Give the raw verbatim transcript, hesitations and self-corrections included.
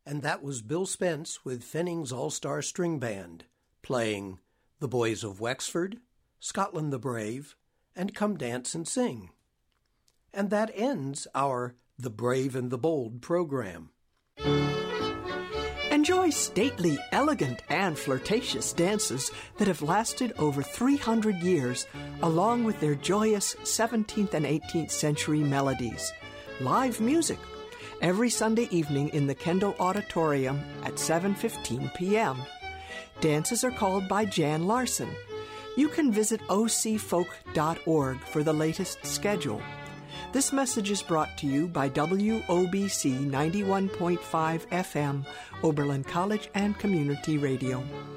And that was Bill Spence with Fenning's All-Star String Band, playing The Boys of Wexford, Scotland the Brave, and Come Dance and Sing. And that ends our The Brave and the Bold program. Enjoy stately, elegant, and flirtatious dances that have lasted over three hundred years, along with their joyous seventeenth and eighteenth century melodies. Live music every Sunday evening in the Kendall Auditorium at seven fifteen p.m. Dances are called by Jan Larson. You can visit o c folk dot org for the latest schedule. This message is brought to you by W O B C ninety-one point five F M, Oberlin College and Community Radio.